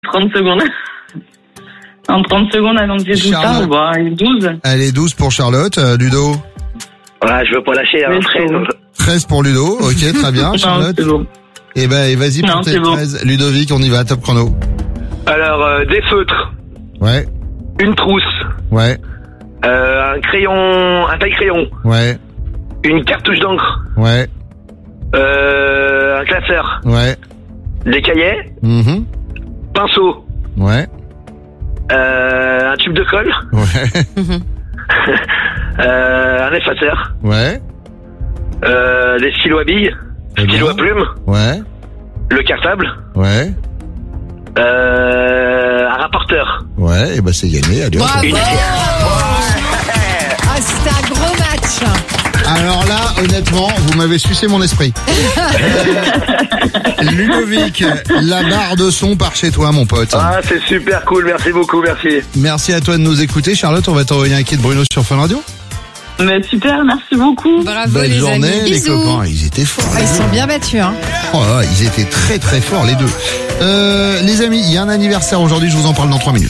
30 secondes. En 30 secondes, avant que j'ai tout ça, on va 12. Allez, 12 pour Charlotte. Ludo? Voilà, je veux pas lâcher, hein, 13. 13 pour Ludo. Ok, très bien, Charlotte. Non, c'est bon. Et vas-y pour tes 13. Bon. Ludovic, on y va, top chrono. Alors, des feutres. Ouais. Une trousse. Ouais. Un crayon, un taille-crayon. Ouais. Une cartouche d'encre. Ouais. Un classeur. Ouais. Des cahiers. Pinceau. Ouais. Un tube de colle. Ouais. Un effaceur. Ouais. Des stylos à billes. Stylos à plumes. Ouais. Le cartable. Ouais. Un rapporteur. Ouais, et c'est gagné. Allez, bravo. Ah, c'était un gros match. Alors là, honnêtement, vous m'avez sucé mon esprit. Ludovic, la barre de son par chez toi, mon pote. Ah, c'est super cool. Merci beaucoup, merci. Merci à toi de nous écouter. Charlotte, on va t'envoyer un kit Bruno sur Fun Radio. Mais super, merci beaucoup. Bravo. Bonne les journée, amis. les Bisous. copains. Ils étaient forts. Ils sont bien battus, hein. Oh, ils étaient très très forts, les deux. Les amis, il y a un anniversaire aujourd'hui, je vous en parle dans 3 minutes.